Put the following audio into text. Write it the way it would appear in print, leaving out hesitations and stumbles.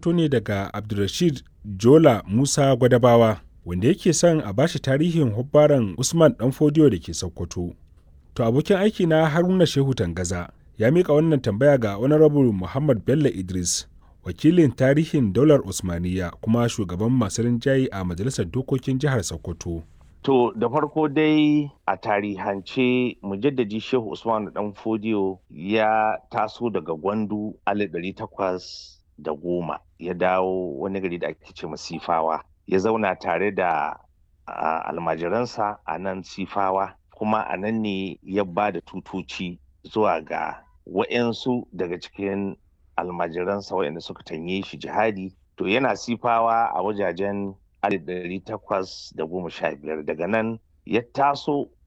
fito ne daga Abdulrashid Jola Musa Gwadabawa, wanda yake son a bashi tarihin hubbaran Usman Ɗanfodiyo da ke Sokoto. To abokin aiki na Haruna Shehu Tangaza ya mika wannan tambaya ga Honorable Muhammad Bello Idris, wakilin tarihin daular Usmaniya kuma shugaban masu rinjaye a Majalisar Dokokin Jihar Sokoto. To da farko dai a tarihance mujaddadi Shehu Usman Ɗanfodiyo ya taso daga Gwandu 1810 ya dawo wani gari da ake ce Sifawa. Ya zauna tare da almajiransa a nan Sifawa, kuma a nan ne ya ba da tutoci zuwa ga wa'yansu daga cikin almajiransa waɗanda suka tanye shi jihadi. To yana Sifawa a wajajen 1815. Daga nan ya taso